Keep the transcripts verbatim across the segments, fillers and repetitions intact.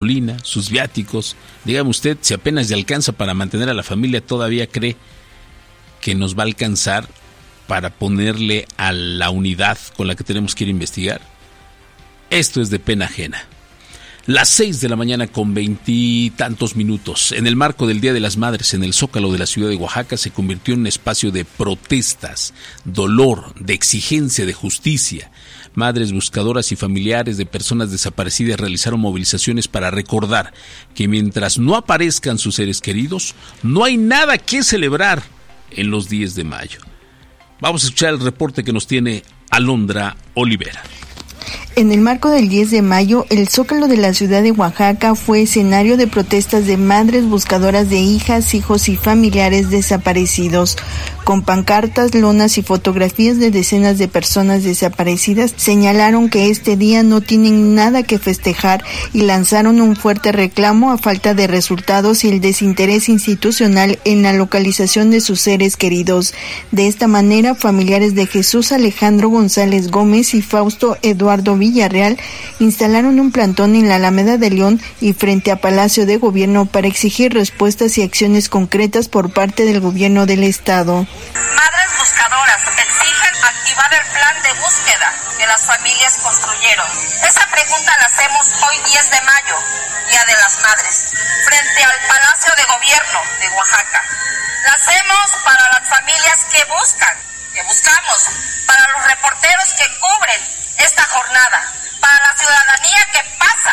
gasolina, sus viáticos. Dígame usted, si apenas le alcanza para mantener a la familia, ¿todavía cree que nos va a alcanzar para ponerle a la unidad con la que tenemos que ir a investigar? Esto es de pena ajena. Las seis de la mañana con veintitantos minutos. En el marco del Día de las Madres, en el Zócalo de la ciudad de Oaxaca, se convirtió en un espacio de protestas, dolor, de exigencia de justicia. Madres buscadoras y familiares de personas desaparecidas realizaron movilizaciones para recordar que mientras no aparezcan sus seres queridos, no hay nada que celebrar en los diez de mayo. Vamos a escuchar el reporte que nos tiene Alondra Olivera. En el marco del diez de mayo, el Zócalo de la ciudad de Oaxaca fue escenario de protestas de madres buscadoras de hijas, hijos y familiares desaparecidos. Con pancartas, lonas y fotografías de decenas de personas desaparecidas, señalaron que este día no tienen nada que festejar y lanzaron un fuerte reclamo a falta de resultados y el desinterés institucional en la localización de sus seres queridos. De esta manera, familiares de Jesús Alejandro González Gómez y Fausto Eduardo Villarreal instalaron un plantón en la Alameda de León y frente a Palacio de Gobierno para exigir respuestas y acciones concretas por parte del gobierno del estado. Madres buscadoras exigen activar el plan de búsqueda que las familias construyeron. Esa pregunta la hacemos hoy diez de mayo, Día de las Madres, frente al Palacio de Gobierno de Oaxaca. La hacemos para las familias que buscan, que buscamos, para los reporteros que cubren esta jornada, para la ciudadanía que pasa.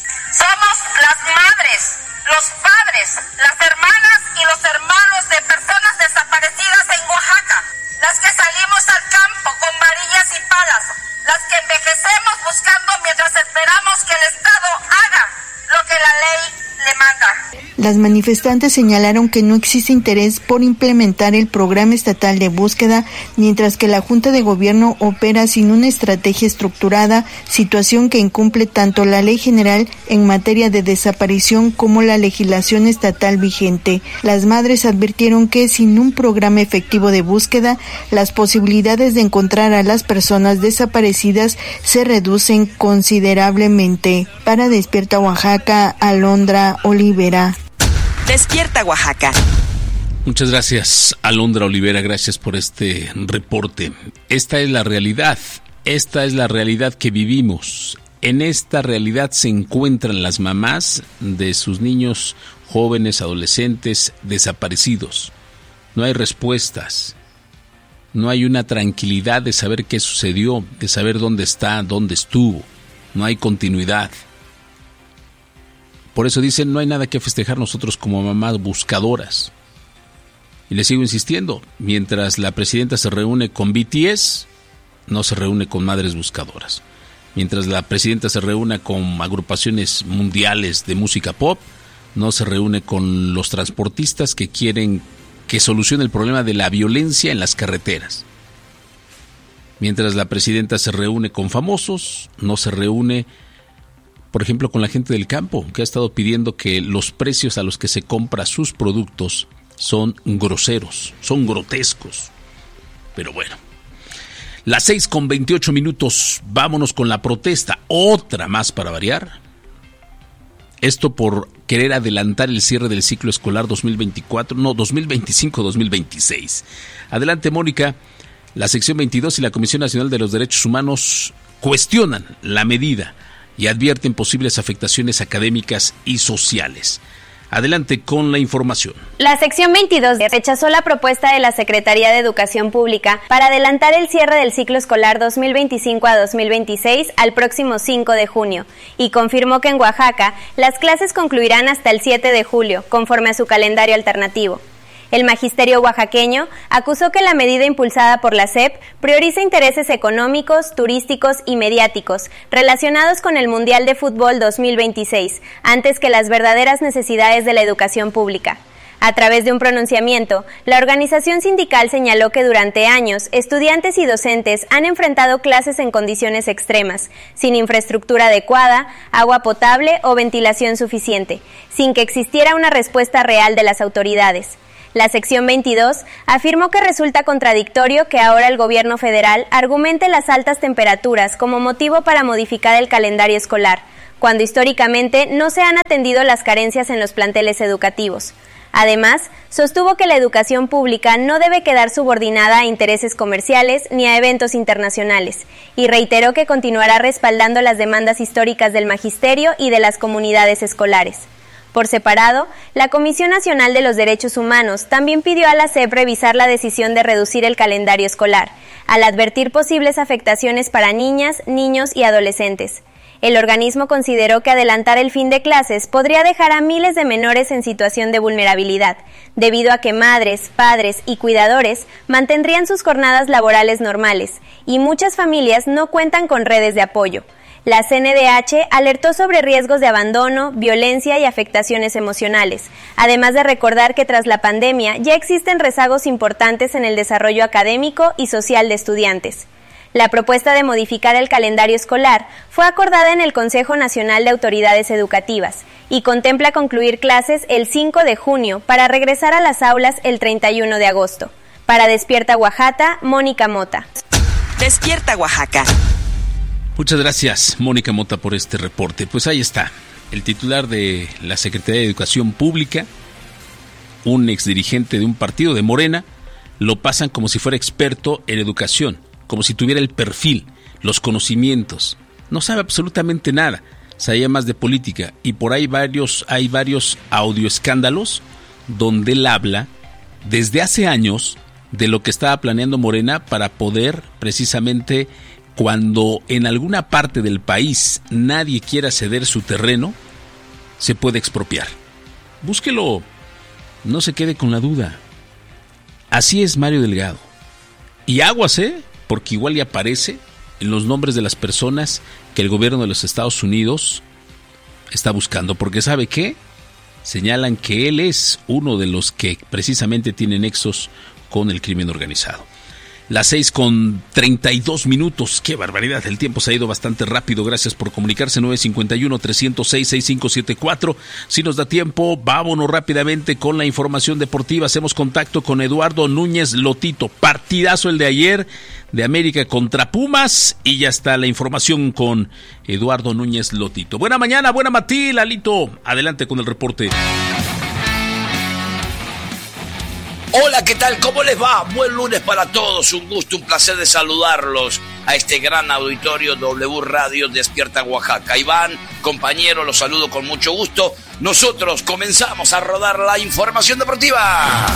Somos las madres, los padres, las hermanas y los hermanos de personas desaparecidas en Oaxaca, las que salimos al campo con varillas y palas, las que envejecemos buscando mientras esperamos que el Estado haga lo que la ley le manda. Las manifestantes señalaron que no existe interés por implementar el programa estatal de búsqueda, mientras que la Junta de Gobierno opera sin una estrategia estructurada, situación que incumple tanto la Ley General en materia de desaparición como la legislación estatal vigente. Las madres advirtieron que sin un programa efectivo de búsqueda, las posibilidades de encontrar a las personas desaparecidas se reducen considerablemente. Para Despierta Oaxaca, Alondra Olivera. Despierta Oaxaca. Muchas gracias, Alondra Olivera, gracias por este reporte. Esta es la realidad, esta es la realidad que vivimos. En esta realidad se encuentran las mamás de sus niños jóvenes, adolescentes, desaparecidos. No hay respuestas, no hay una tranquilidad de saber qué sucedió, de saber dónde está, dónde estuvo. No hay continuidad. Por eso dicen, no hay nada que festejar nosotros como mamás buscadoras. Y les sigo insistiendo, mientras la presidenta se reúne con B T S, no se reúne con madres buscadoras. Mientras la presidenta se reúne con agrupaciones mundiales de música pop, no se reúne con los transportistas que quieren que solucione el problema de la violencia en las carreteras. Mientras la presidenta se reúne con famosos, no se reúne, por ejemplo, con la gente del campo, que ha estado pidiendo que los precios a los que se compra sus productos son groseros, son grotescos. Pero bueno, las seis con veintiocho minutos, vámonos con la protesta, otra más para variar. Esto por querer adelantar el cierre del ciclo escolar dos mil veinticuatro, no, dos mil veinticinco dos mil veintiséis. Adelante, Mónica. La sección veintidós y la Comisión Nacional de los Derechos Humanos cuestionan la medida y advierten posibles afectaciones académicas y sociales. Adelante con la información. La sección veintidós rechazó la propuesta de la Secretaría de Educación Pública para adelantar el cierre del ciclo escolar dos mil veinticinco a dos mil veintiséis al próximo cinco de junio y confirmó que en Oaxaca las clases concluirán hasta el siete de julio, conforme a su calendario alternativo. El magisterio oaxaqueño acusó que la medida impulsada por la S E P prioriza intereses económicos, turísticos y mediáticos relacionados con el Mundial de Fútbol dos mil veintiséis, antes que las verdaderas necesidades de la educación pública. A través de un pronunciamiento, la organización sindical señaló que durante años, estudiantes y docentes han enfrentado clases en condiciones extremas, sin infraestructura adecuada, agua potable o ventilación suficiente, sin que existiera una respuesta real de las autoridades. La sección veintidós afirmó que resulta contradictorio que ahora el gobierno federal argumente las altas temperaturas como motivo para modificar el calendario escolar, cuando históricamente no se han atendido las carencias en los planteles educativos. Además, sostuvo que la educación pública no debe quedar subordinada a intereses comerciales ni a eventos internacionales, y reiteró que continuará respaldando las demandas históricas del magisterio y de las comunidades escolares. Por separado, la Comisión Nacional de los Derechos Humanos también pidió a la S E P revisar la decisión de reducir el calendario escolar, al advertir posibles afectaciones para niñas, niños y adolescentes. El organismo consideró que adelantar el fin de clases podría dejar a miles de menores en situación de vulnerabilidad, debido a que madres, padres y cuidadores mantendrían sus jornadas laborales normales, y muchas familias no cuentan con redes de apoyo. La C N D H alertó sobre riesgos de abandono, violencia y afectaciones emocionales, además de recordar que tras la pandemia ya existen rezagos importantes en el desarrollo académico y social de estudiantes. La propuesta de modificar el calendario escolar fue acordada en el Consejo Nacional de Autoridades Educativas y contempla concluir clases el cinco de junio para regresar a las aulas el treinta y uno de agosto. Para Despierta Oaxaca, Mónica Mota. Despierta Oaxaca. Muchas gracias, Mónica Mota, por este reporte. Pues ahí está, el titular de la Secretaría de Educación Pública, un exdirigente de un partido de Morena, lo pasan como si fuera experto en educación, como si tuviera el perfil, los conocimientos. No sabe absolutamente nada, sabía más de política, y por ahí varios, hay varios audioescándalos donde él habla desde hace años de lo que estaba planeando Morena para poder precisamente, cuando en alguna parte del país nadie quiera ceder su terreno, se puede expropiar. Búsquelo, no se quede con la duda. Así es Mario Delgado. Y aguas, ¿eh? Porque igual ya aparece en los nombres de las personas que el gobierno de los Estados Unidos está buscando. Porque ¿sabe qué? Señalan que él es uno de los que precisamente tiene nexos con el crimen organizado. Las seis con treinta y dos minutos, qué barbaridad, el tiempo se ha ido bastante rápido. Gracias por comunicarse. Nueve cinco uno, tres cero seis, seis cinco siete cuatro. Si nos da tiempo, vámonos rápidamente con la información deportiva. Hacemos contacto con Eduardo Núñez Lotito. Partidazo el de ayer de América contra Pumas, y ya está la información con Eduardo Núñez Lotito. Buena mañana, buena matí, Lalito. Adelante con el reporte. Hola, ¿qué tal? ¿Cómo les va? Buen lunes para todos, un gusto, un placer de saludarlos a este gran auditorio W Radio Despierta Oaxaca. Iván, compañero, los saludo con mucho gusto. Nosotros comenzamos a rodar la información deportiva.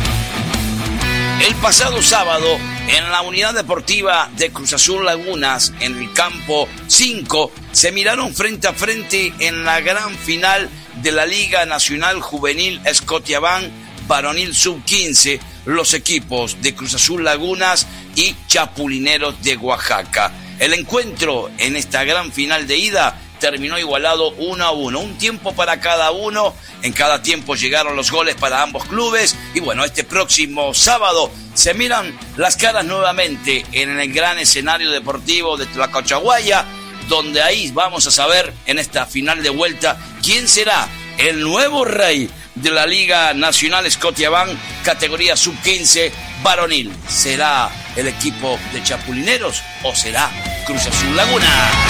El pasado sábado, en la unidad deportiva de Cruz Azul Lagunas, en el campo cinco, se miraron frente a frente en la gran final de la Liga Nacional Juvenil Scotiabank Varonil sub quince, los equipos de Cruz Azul Lagunas y Chapulineros de Oaxaca. El encuentro en esta gran final de ida terminó igualado uno a uno, un tiempo para cada uno. En cada tiempo llegaron los goles para ambos clubes, y bueno, este próximo sábado se miran las caras nuevamente en el gran escenario deportivo de Tlacochahuaya, donde ahí vamos a saber en esta final de vuelta quién será el nuevo rey de la Liga Nacional Scotiabank, categoría sub quince varonil. ¿Será el equipo de Chapulineros o será Cruz Azul Laguna?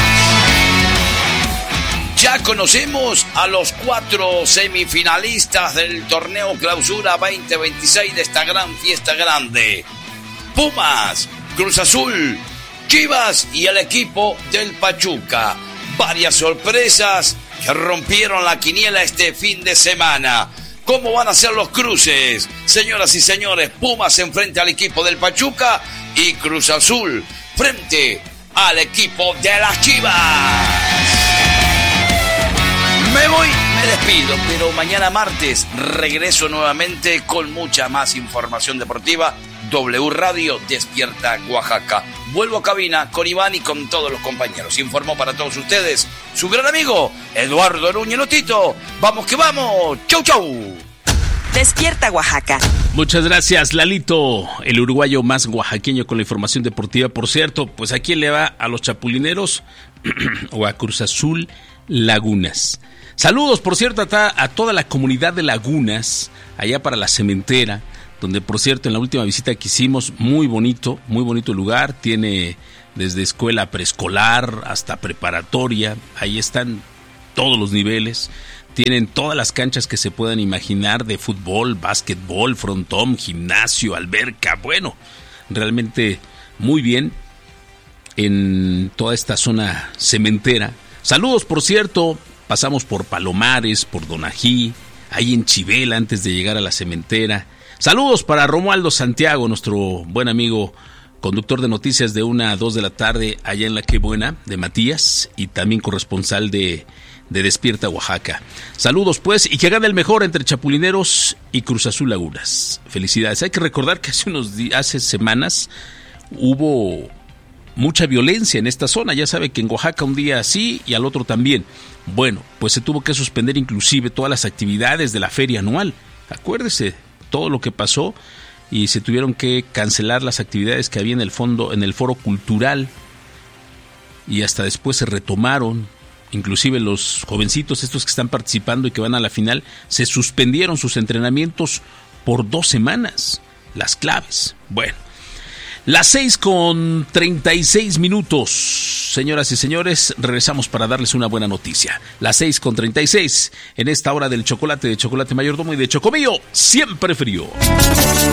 Ya conocemos a los cuatro semifinalistas del torneo Clausura veinte veintiséis de esta gran fiesta grande: Pumas, Cruz Azul, Chivas y el equipo del Pachuca. Varias sorpresas que rompieron la quiniela este fin de semana. ¿Cómo van a ser los cruces? Señoras y señores, Pumas enfrente al equipo del Pachuca y Cruz Azul frente al equipo de las Chivas. Me voy, me despido, pero mañana martes regreso nuevamente con mucha más información deportiva. W Radio Despierta Oaxaca. Vuelvo a cabina con Iván y con todos los compañeros. Informó para todos ustedes su gran amigo Eduardo Núñez Lotito. ¡Vamos que vamos! ¡Chau, chau! Despierta Oaxaca. Muchas gracias, Lalito, el uruguayo más oaxaqueño con la información deportiva. Por cierto, pues ¿a quién le va? ¿A los Chapulineros o a Cruz Azul Lagunas? Saludos, por cierto, a, ta, a toda la comunidad de Lagunas, allá para la Cementera, donde por cierto en la última visita que hicimos, muy bonito, muy bonito lugar, tiene desde escuela preescolar hasta preparatoria, ahí están todos los niveles, tienen todas las canchas que se puedan imaginar de fútbol, básquetbol, frontón, gimnasio, alberca, bueno, realmente muy bien en toda esta zona cementera. Saludos, por cierto, pasamos por Palomares, por Donají, ahí en Chivela antes de llegar a la Cementera. Saludos para Romualdo Santiago, nuestro buen amigo conductor de noticias de una a dos de la tarde allá en La Qué Buena, de Matías, y también corresponsal de, de Despierta Oaxaca. Saludos pues, y que gane el mejor entre Chapulineros y Cruz Azul Lagunas. Felicidades. Hay que recordar que hace unos días, hace semanas hubo mucha violencia en esta zona. Ya sabe que en Oaxaca un día sí y al otro también. Bueno, pues se tuvo que suspender inclusive todas las actividades de la feria anual. Acuérdese todo lo que pasó y se tuvieron que cancelar las actividades que había en el fondo, en el foro cultural, y hasta después se retomaron. Inclusive los jovencitos estos que están participando y que van a la final, se suspendieron sus entrenamientos por dos semanas, las claves. Bueno, las seis con treinta y seis minutos, señoras y señores, regresamos para darles una buena noticia. Las seis con treinta y seis, en esta hora del chocolate, de Chocolate Mayordomo y de Chocomillo, siempre frío.